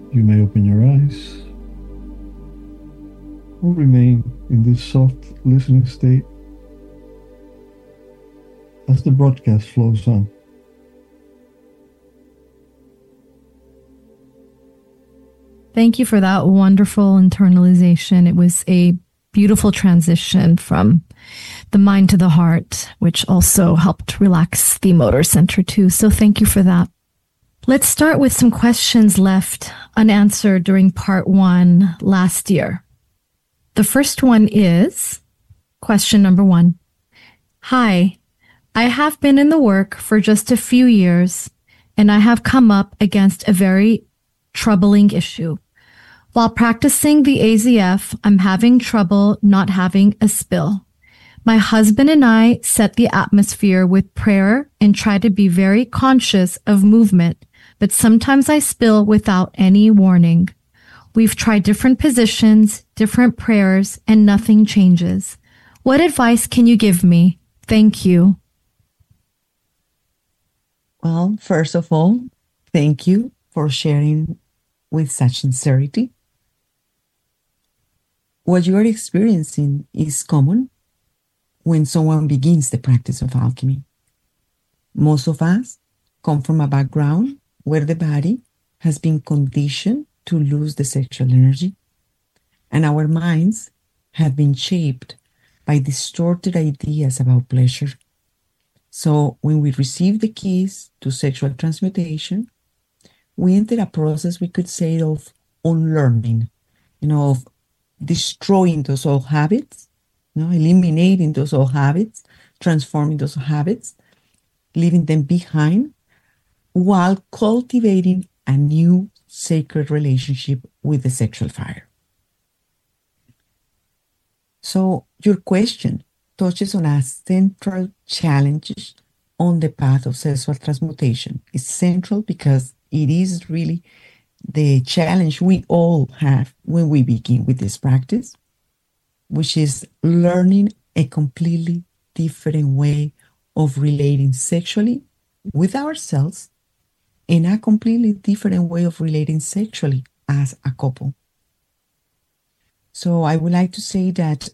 You may open your eyes or remain in this soft listening state as the broadcast flows on. Thank you for that wonderful internalization. It was a beautiful transition from the mind to the heart, which also helped relax the motor center too. So thank you for that. Let's start with some questions left unanswered during part 1 last year. The first one is question number 1. Hi, I have been in the work for just a few years, and I have come up against a very troubling issue. While practicing the AZF, I'm having trouble not having a spill. My husband and I set the atmosphere with prayer and try to be very conscious of movement, but sometimes I spill without any warning. We've tried different positions, different prayers, and nothing changes. What advice can you give me? Thank you. Well, first of all, thank you for sharing with such sincerity. What you are experiencing is common when someone begins the practice of alchemy. Most of us come from a background where the body has been conditioned to lose the sexual energy, and our minds have been shaped by distorted ideas about pleasure. So when we receive the keys to sexual transmutation, we enter a process, we could say, of unlearning, of destroying those old habits, eliminating those old habits, transforming those habits, leaving them behind, while cultivating a new sacred relationship with the sexual fire. So your question touches on a central challenge on the path of sexual transmutation. It's central because it is really the challenge we all have when we begin with this practice, which is learning a completely different way of relating sexually with ourselves and a completely different way of relating sexually as a couple. So I would like to say that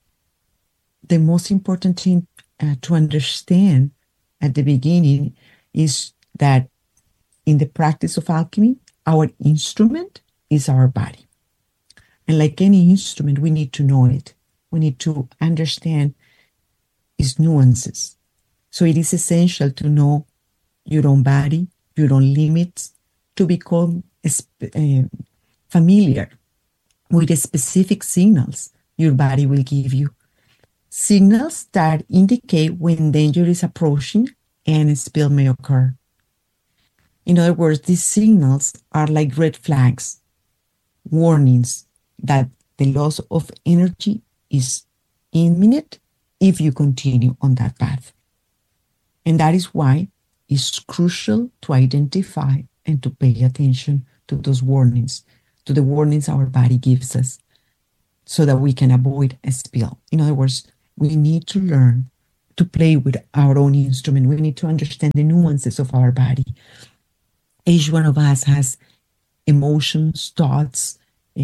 the most important thing to understand at the beginning is that in the practice of alchemy, our instrument is our body. And like any instrument, we need to know it. We need to understand its nuances. So it is essential to know your own body, your own limits, to become familiar with the specific signals your body will give you. Signals that indicate when danger is approaching and a spill may occur. In other words, these signals are like red flags, warnings that the loss of energy is imminent if you continue on that path. And that is why it's crucial to identify and to pay attention to those warnings, to the warnings our body gives us, so that we can avoid a spill. In other words, we need to learn to play with our own instrument. We need to understand the nuances of our body. Each one of us has emotions, thoughts,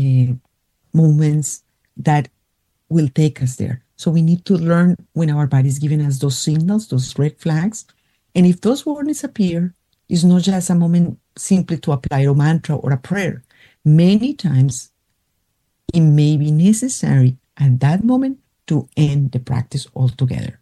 moments that will take us there. So we need to learn when our body is giving us those signals, those red flags. And if those warnings appear, it's not just a moment simply to apply a mantra or a prayer. Many times, it may be necessary at that moment to end the practice altogether.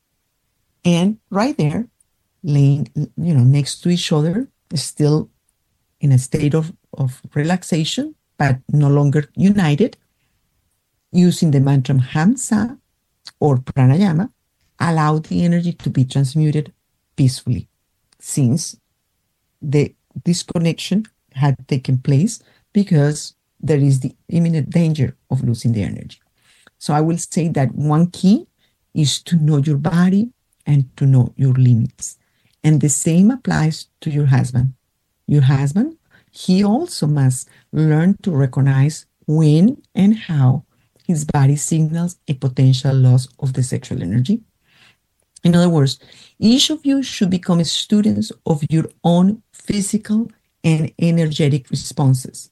And right there, laying next to each other, still in a state of relaxation, but no longer united, using the mantra Hamsa or Pranayama, allow the energy to be transmuted peacefully, since the disconnection had taken place because there is the imminent danger of losing the energy. So I will say that one key is to know your body and to know your limits. And the same applies to your husband. Your husband, he also must learn to recognize when and how his body signals a potential loss of the sexual energy. In other words, each of you should become students of your own physical and energetic responses.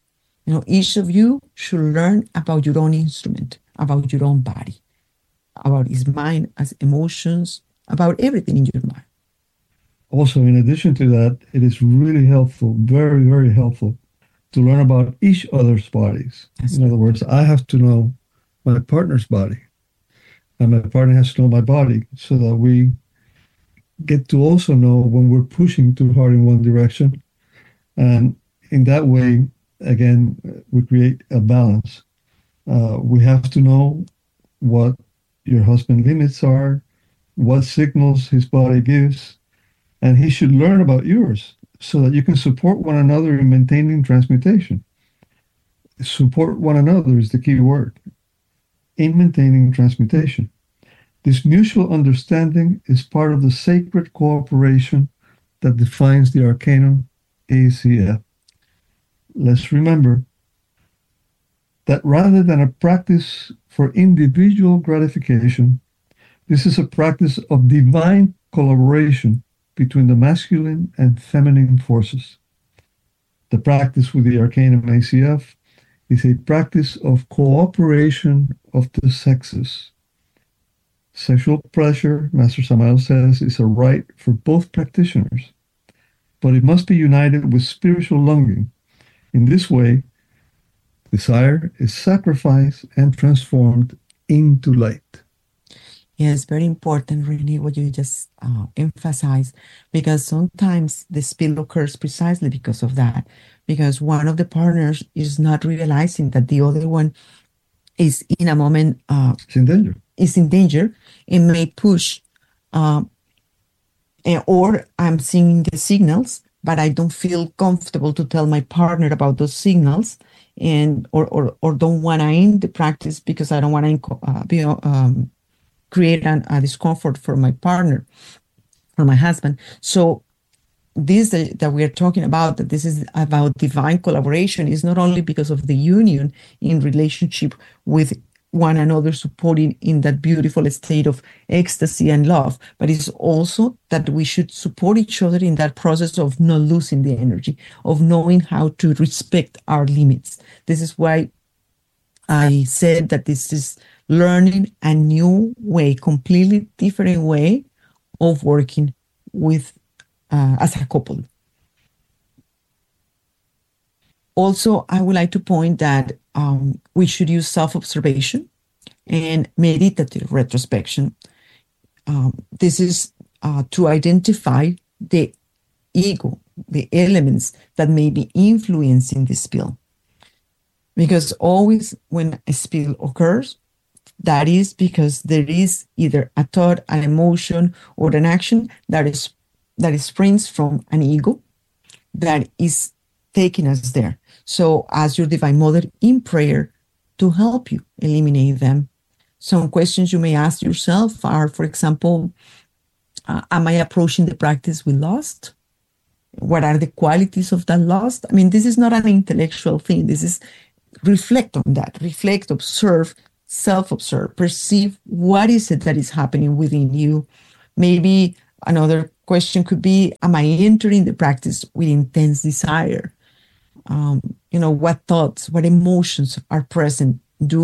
Each of you should learn about your own instrument, about your own body, about his mind, as emotions, about everything in your mind. Also, in addition to that, it is really helpful, very, very helpful, to learn about each other's bodies. That's In other words, I have to know my partner's body, and my partner has to know my body, so that we get to also know when we're pushing too hard in one direction. And in that way, again, we create a balance. We have to know what your husband's limits are, what signals his body gives, and he should learn about yours so that you can support one another in maintaining transmutation. Support one another is the key word in maintaining transmutation. This mutual understanding is part of the sacred cooperation that defines the Arcanum ACF. Let's remember that rather than a practice for individual gratification, this is a practice of divine collaboration between the masculine and feminine forces. The practice with the Arcanum ACF is a practice of cooperation of the sexes. Sexual pleasure, Master Samael says, is a right for both practitioners, but it must be united with spiritual longing. In this way, desire is sacrificed and transformed into light. Yes, very important, really, what you just emphasized, because sometimes the spill occurs precisely because of that, because one of the partners is not realizing that the other one is in a moment It's in danger. is in danger and may push, or I'm seeing the signals, but I don't feel comfortable to tell my partner about those signals, and or don't want to end the practice because I don't want to create a discomfort for my partner, for my husband. So this that we are talking about, that this is about divine collaboration, is not only because of the union in relationship with one another, supporting in that beautiful state of ecstasy and love, but it's also that we should support each other in that process of not losing the energy, of knowing how to respect our limits. This is why I said that this is learning a new way, completely different way of working with as a couple. Also, I would like to point that we should use self-observation and meditative retrospection. This is to identify the ego, the elements that may be influencing the spill. Because always when a spill occurs, that is because there is either a thought, an emotion, or an action that springs from an ego that is taking us there. So ask your Divine Mother in prayer to help you eliminate them. Some questions you may ask yourself are, for example, am I approaching the practice with lust? What are the qualities of that lust? I mean, this is not an intellectual thing. This is reflect on that. Reflect, observe, self-observe, perceive what is it that is happening within you. Maybe another question could be, am I entering the practice with intense desire? What thoughts, what emotions are present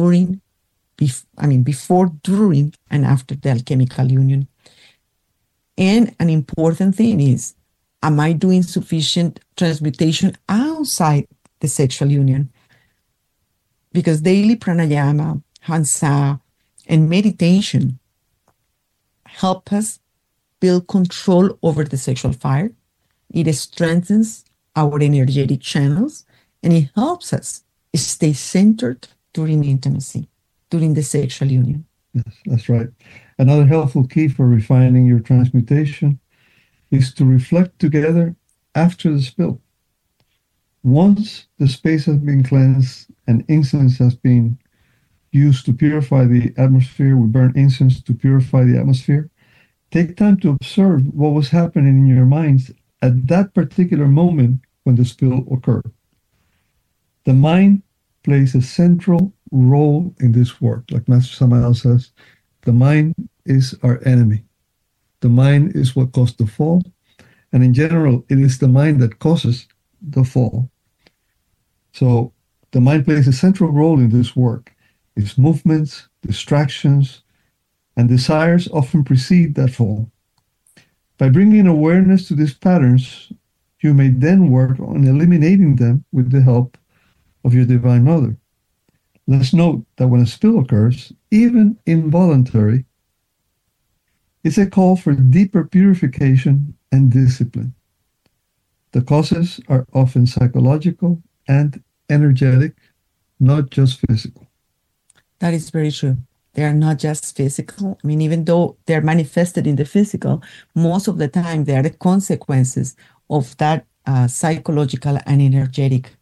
before, during, and after the alchemical union. And an important thing is, am I doing sufficient transmutation outside the sexual union? Because daily pranayama, hansa, and meditation help us build control over the sexual fire. It strengthens our energetic channels, and it helps us stay centered during intimacy, during the sexual union. Yes, that's right. Another helpful key for refining your transmutation is to reflect together after the spill. Once the space has been cleansed and incense has been used to purify the atmosphere, we burn incense to purify the atmosphere. Take time to observe what was happening in your minds at that particular moment when the spill occurred. The mind plays a central role in this work. Like Master Samael says, the mind is our enemy. The mind is what caused the fall. And in general, it is the mind that causes the fall. So the mind plays a central role in this work. Its movements, distractions, and desires often precede that fall. By bringing awareness to these patterns, you may then work on eliminating them with the help of your Divine Mother. Let's note that when a spill occurs, even involuntary, it's a call for deeper purification and discipline. The causes are often psychological and energetic, not just physical. That is very true. They are not just physical. I mean, even though they're manifested in the physical, most of the time they are the consequences of that psychological and energetic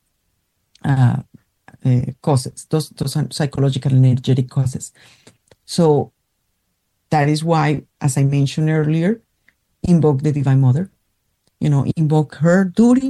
causes. Those are psychological and energetic causes. So that is why, as I mentioned earlier, invoke the Divine Mother. Invoke her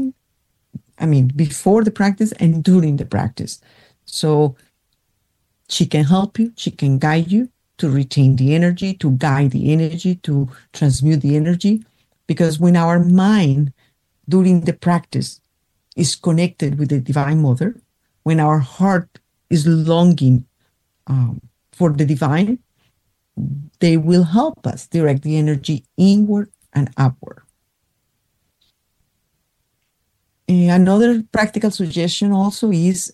before the practice and during the practice. So she can help you, she can guide you to retain the energy, to guide the energy, to transmute the energy. Because when our mind during the practice is connected with the Divine Mother, when our heart is longing for the divine, they will help us direct the energy inward and upward. Another practical suggestion also is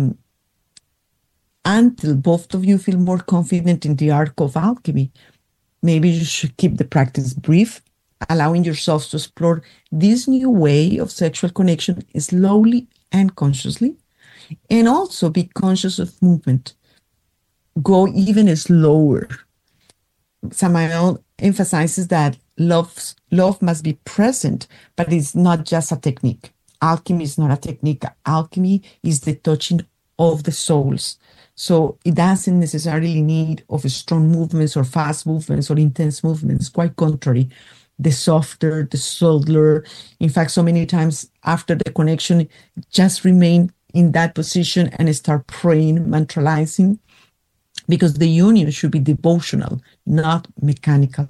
until both of you feel more confident in the art of alchemy, maybe you should keep the practice brief, allowing yourselves to explore this new way of sexual connection slowly and consciously, and also be conscious of movement. Go even slower. Samael emphasizes that love must be present, but it's not just a technique. Alchemy is not a technique. Alchemy is the touching of the souls. So it doesn't necessarily need of strong movements or fast movements or intense movements. Quite contrary, the softer, the subtler. In fact, so many times after the connection, just remain in that position and start praying, mantralizing, because the union should be devotional, not mechanical.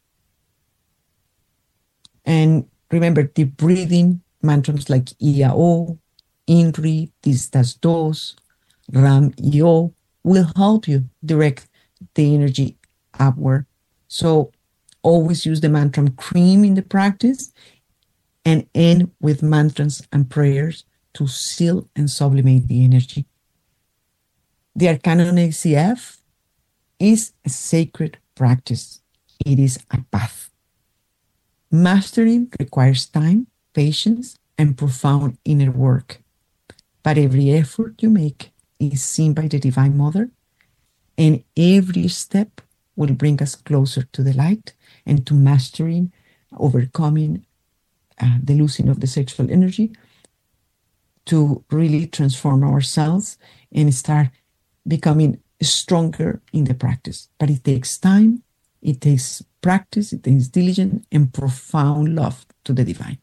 And remember, the breathing mantras like Iao, Inri, Tistas Dos, Ram Io will help you direct the energy upward. So always use the mantra cream in the practice and end with mantras and prayers to seal and sublimate the energy. The Arcanon ACF is a sacred practice. It is a path. Mastering requires time, patience, and profound inner work. But every effort you make is seen by the Divine Mother, and every step will bring us closer to the light and to mastering, overcoming the losing of the sexual energy, to really transform ourselves and start becoming stronger in the practice. But it takes time, it takes practice, it takes diligence and profound love to the divine.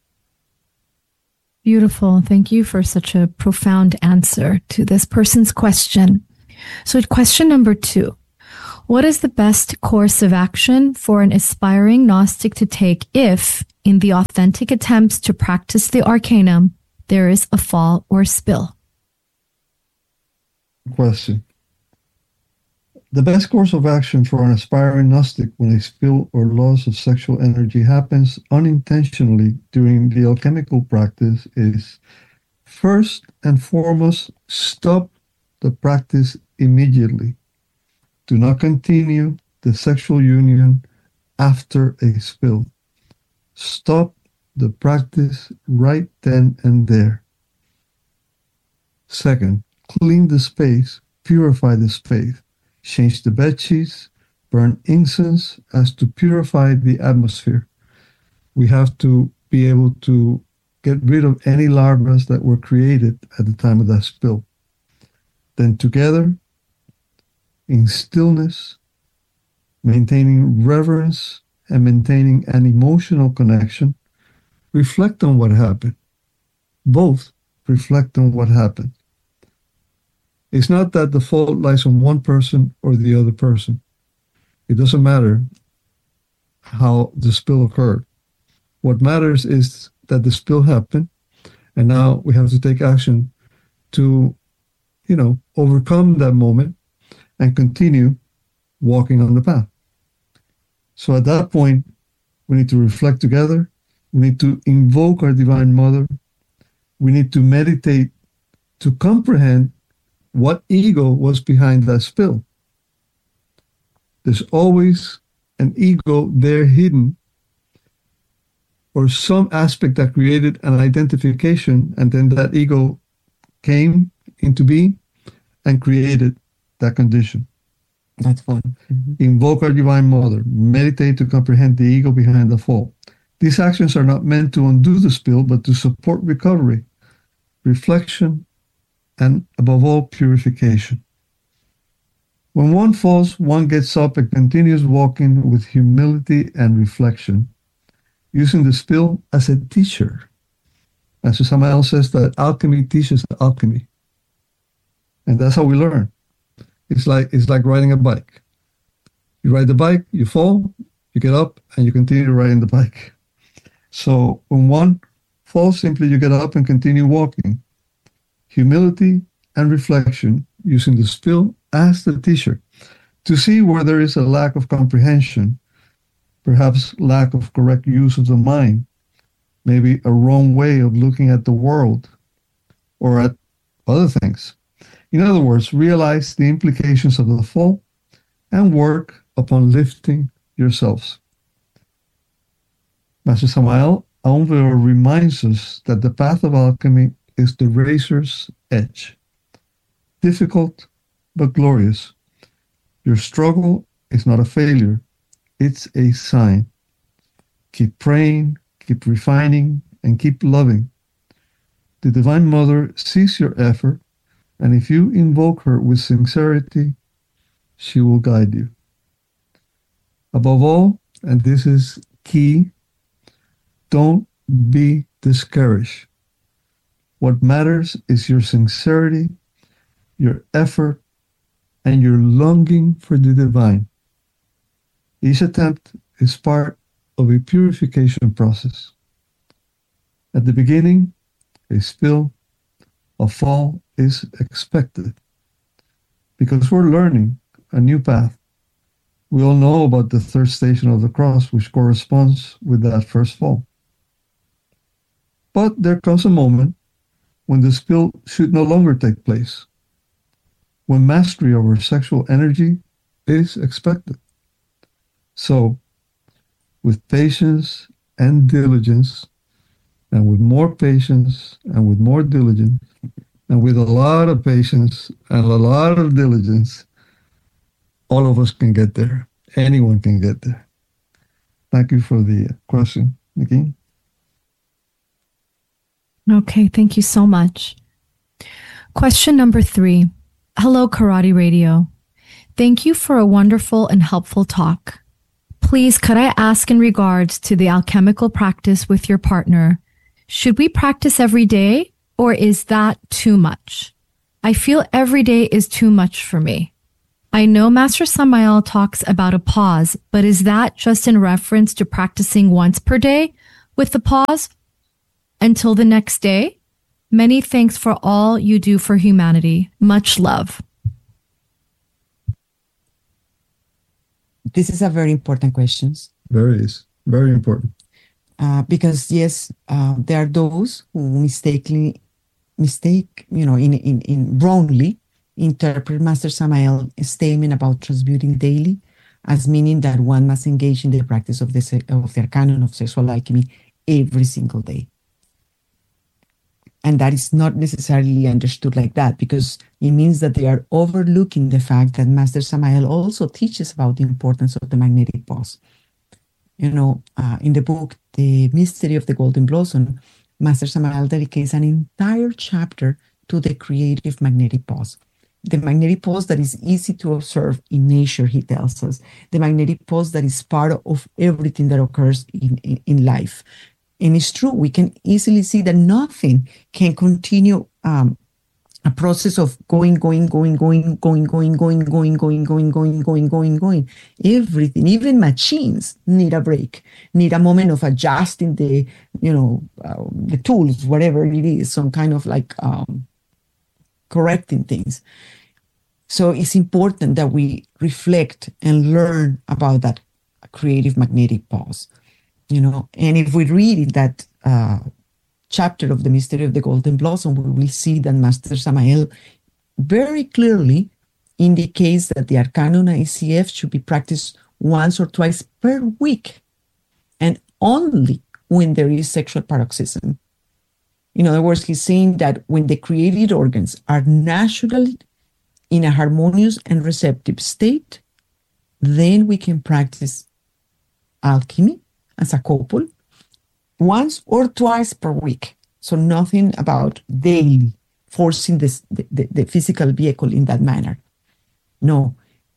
Beautiful. Thank you for such a profound answer to this person's question. So question number 2, what is the best course of action for an aspiring Gnostic to take if, in the authentic attempts to practice the Arcanum, there is a fall or spill? Question. The best course of action for an aspiring Gnostic when a spill or loss of sexual energy happens unintentionally during the alchemical practice is, first and foremost, stop the practice immediately. Do not continue the sexual union after a spill. Stop the practice right then and there. Second, clean the space, purify the space. Change the bed sheets, burn incense as to purify the atmosphere. We have to be able to get rid of any larvae that were created at the time of that spill. Then together, in stillness, maintaining reverence and maintaining an emotional connection, reflect on what happened. Both reflect on what happened. It's not that the fault lies on one person or the other person. It doesn't matter how the spill occurred. What matters is that the spill happened, and now we have to take action to, overcome that moment and continue walking on the path. So at that point, we need to reflect together. We need to invoke our Divine Mother. We need to meditate to comprehend what ego was behind that spill. There's always an ego there hidden, or some aspect that created an identification, and then that ego came into being and created that condition. That's fun. Invoke our Divine Mother. Meditate to comprehend the ego behind the fall. These actions are not meant to undo the spill, but to support recovery, reflection, and above all, purification. When one falls, one gets up and continues walking with humility and reflection, using the spill as a teacher. As Samael says, that alchemy teaches alchemy. And that's how we learn. It's like riding a bike. You ride the bike, you fall, you get up, and you continue riding the bike. So when one falls, simply you get up and continue walking. Humility and reflection, using the spill as the teacher, to see where there is a lack of comprehension, perhaps lack of correct use of the mind, maybe a wrong way of looking at the world or at other things. In other words, realize the implications of the fall and work upon lifting yourselves. Master Samael Aun Weor reminds us that the path of alchemy is the razor's edge. Difficult, but glorious. Your struggle is not a failure. It's a sign. Keep praying, keep refining, and keep loving. The Divine Mother sees your effort, and if you invoke her with sincerity, she will guide you. Above all, and this is key, don't be discouraged. What matters is your sincerity, your effort, and your longing for the divine. Each attempt is part of a purification process. At the beginning, a spill, a fall is expected because we're learning a new path. We all know about the third station of the cross, which corresponds with that first fall. But there comes a moment when the spill should no longer take place, when mastery over sexual energy is expected. So, with patience and diligence, and with more patience and with more diligence, and with a lot of patience and a lot of diligence, all of us can get there. Anyone can get there. Thank you for the question, Nikki. Okay, thank you so much. Question number 3. Hello, Karate Radio. Thank you for a wonderful and helpful talk. Please, could I ask in regards to the alchemical practice with your partner, should we practice every day or is that too much? I feel every day is too much for me. I know Master Samael talks about a pause, but is that just in reference to practicing once per day with the pause until the next day? Many thanks for all you do for humanity. Much love. This is a very important question. Very important. Because yes, there are those who wrongly interpret Master Samael's statement about transmuting daily as meaning that one must engage in the practice of the canon of sexual alchemy every single day. And that is not necessarily understood like that, because it means that they are overlooking the fact that Master Samael also teaches about the importance of the magnetic pause. In the book, The Mystery of the Golden Blossom, Master Samael dedicates an entire chapter to the creative magnetic pause. The magnetic pause that is easy to observe in nature, he tells us. The magnetic pause that is part of everything that occurs in life. And it's true, we can easily see that nothing can continue a process of going. Everything, even machines need a break, need a moment of adjusting the tools, whatever it is, some kind of correcting things. So it's important that we reflect and learn about that creative magnetic pause, And if we read in that chapter of the Mystery of the Golden Blossom, we will see that Master Samael very clearly indicates that the Arcanum ICF should be practiced once or twice per week, and only when there is sexual paroxysm. In other words, he's saying that when the created organs are naturally in a harmonious and receptive state, then we can practice alchemy as a couple once or twice per week. So nothing about daily forcing the physical vehicle in that manner. No,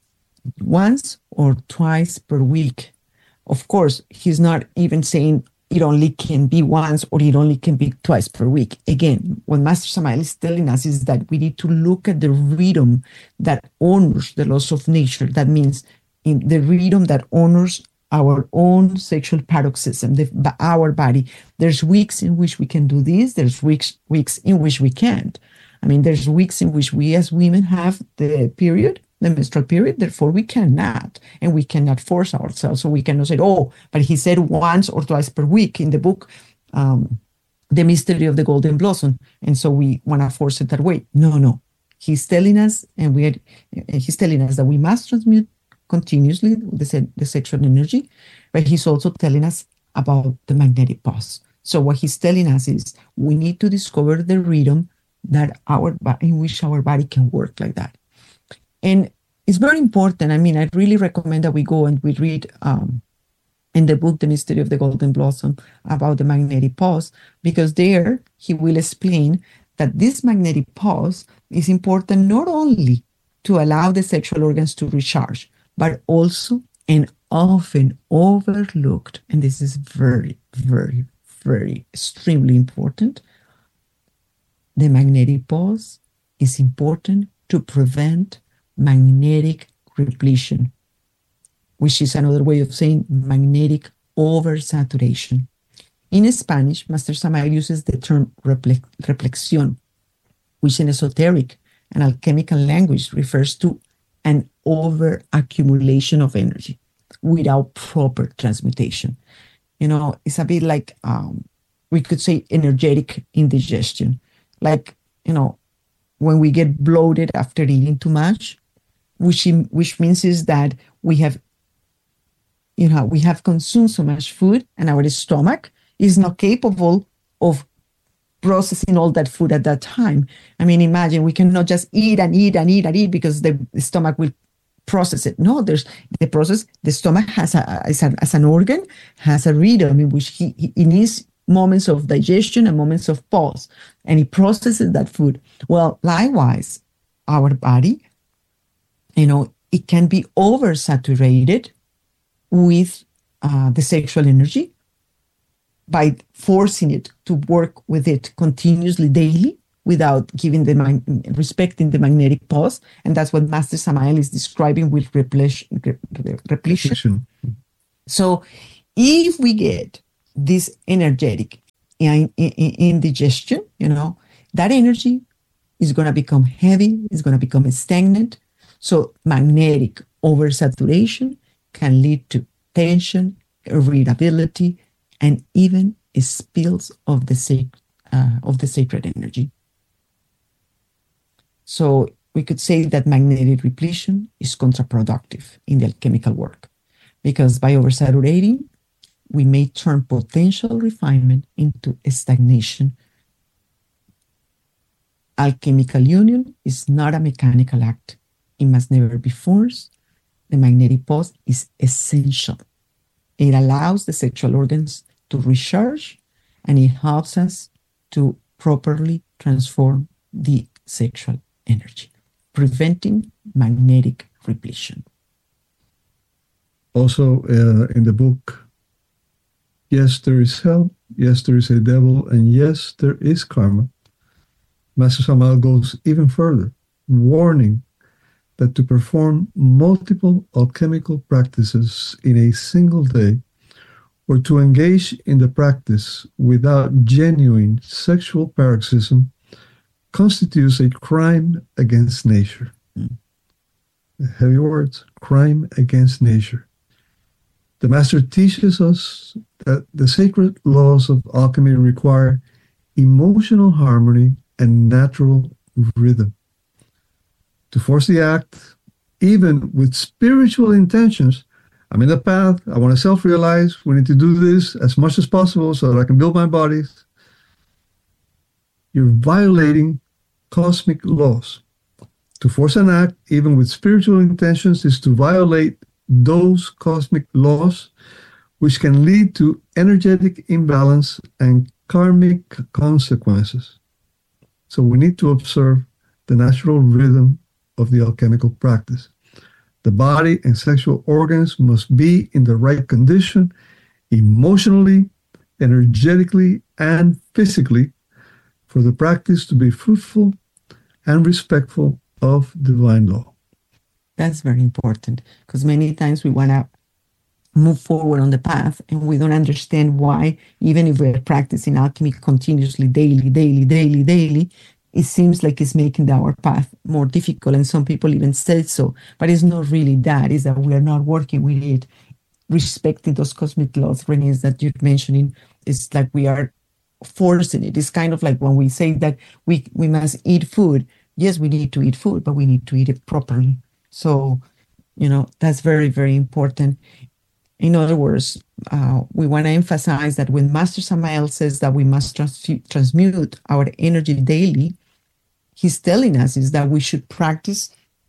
once or twice per week. Of course, he's not even saying it only can be once or it only can be twice per week. Again, what Master Samael is telling us is that we need to look at the rhythm that honors the laws of nature. That means in the rhythm that honors our own sexual paroxysm, our body. There's weeks in which we can do this. There's weeks in which we can't. I mean, there's weeks in which we as women have the menstrual period, therefore we cannot, and we cannot force ourselves. So we cannot say, but he said once or twice per week in the book, The Mystery of the Golden Blossom, and so we want to force it that way. No. He's telling us, he's telling us that we must transmute continuously the sexual energy, but he's also telling us about the magnetic pause. So what he's telling us is we need to discover the rhythm that in which our body can work like that. And it's very important. I mean, I really recommend that we go and we read in the book, The Mystery of the Golden Blossom, about the magnetic pause, because there he will explain that this magnetic pause is important not only to allow the sexual organs to recharge, but also and often overlooked, and this is very, very, very extremely important, the magnetic pause is important to prevent magnetic repletion, which is another way of saying magnetic oversaturation. In Spanish, Master Samael uses the term reflexión, which in esoteric and alchemical language refers to an overaccumulation of energy without proper transmutation. It's a bit like, we could say, energetic indigestion. Like, when we get bloated after eating too much, which means is that we have consumed so much food and our stomach is not capable of processing all that food at that time. I mean, imagine we cannot just eat and eat and eat and eat because the stomach will process it. No, there's the process. The stomach as an organ has a rhythm in which he needs moments of digestion and moments of pause, and he processes that food. Well, likewise, our body, it can be oversaturated with the sexual energy by forcing it to work with it continuously daily without respecting the magnetic pause. And that's what Master Samael is describing with repletion. So if we get this energetic indigestion, that energy is going to become heavy, it's going to become stagnant. So magnetic oversaturation can lead to tension, irritability, and even spills of the sacred energy. So we could say that magnetic repletion is counterproductive in the alchemical work, because by oversaturating, we may turn potential refinement into stagnation. Alchemical union is not a mechanical act. It must never be forced. The magnetic pause is essential. It allows the sexual organs to recharge, and it helps us to properly transform the sexual energy, preventing magnetic repletion. Also, in the book, yes, there is hell, yes, there is a devil, and yes, there is karma. Master Samael goes even further, warning that to perform multiple alchemical practices in a single day, or to engage in the practice without genuine sexual paroxysm, constitutes a crime against nature. Heavy words, crime against nature. The master teaches us that the sacred laws of alchemy require emotional harmony and natural rhythm. To force the act, even with spiritual intentions, I'm in the path, I want to self-realize, we need to do this as much as possible so that I can build my bodies. You're violating cosmic laws. To force an act, even with spiritual intentions, is to violate those cosmic laws, which can lead to energetic imbalance and karmic consequences. So we need to observe the natural rhythm of the alchemical practice. The body and sexual organs must be in the right condition, emotionally, energetically, and physically, for the practice to be fruitful and respectful of divine law. That's very important, because many times we want to move forward on the path and we don't understand why, even if we're practicing alchemy continuously, daily, it seems like it's making our path more difficult. And some people even say so, but it's not really that. It's that we are not working with it, respecting those cosmic laws, Renee, that you're mentioning. It's like we are forcing it. It's kind of like when we say that we must eat food. Yes, we need to eat food, but we need to eat it properly. So, that's very, very important. In other words, we want to emphasize that when Master Samael says that we must transmute our energy daily, he's telling us is that we should practice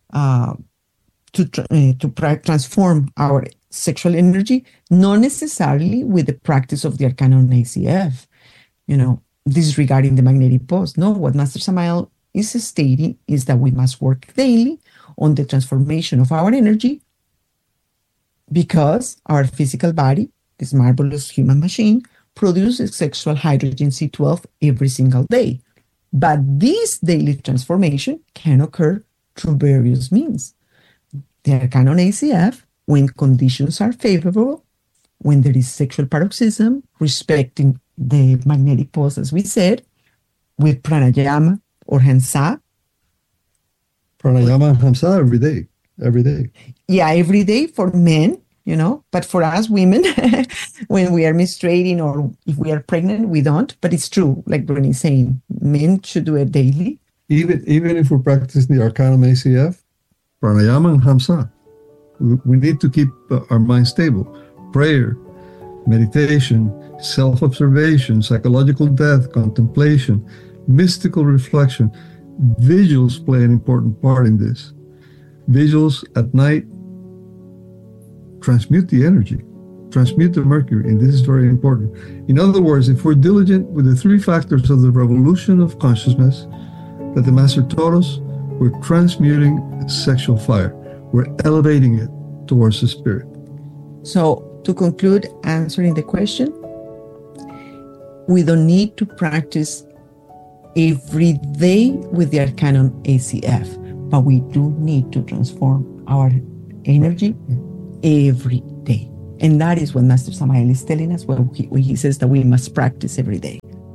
to transform our sexual energy, not necessarily with the practice of the Arcanon ACF, disregarding the magnetic pulse. No, what Master Samael is stating is that we must work daily on the transformation of our energy, because our physical body, this marvelous human machine, produces sexual hydrogen C12 every single day. But this daily transformation can occur through various means. The Arcanon ACF, when conditions are favorable, when there is sexual paroxysm, respecting the magnetic pulse, as we said, with pranayama or hamsa. Pranayama and hamsa every day. Yeah, every day for men, but for us women, when we are menstruating or if we are pregnant, we don't. But it's true, like Bernie is saying, men should do it daily. Even if we're practicing the Arcanon ACF, pranayama and hamsa, we need to keep our mind stable. Prayer, meditation, self-observation, psychological depth, contemplation, mystical reflection. Vigils play an important part in this. Vigils at night transmute the energy, transmute the mercury, and this is very important. In other words, if we're diligent with the three factors of the revolution of consciousness that the Master taught us, we're transmuting sexual fire. We're elevating it towards the spirit. So, to conclude answering the question, we don't need to practice every day with the Arcanon ACF, but we do need to transform our energy every day. And that is what Master Samael is telling us when he says that we must practice every day.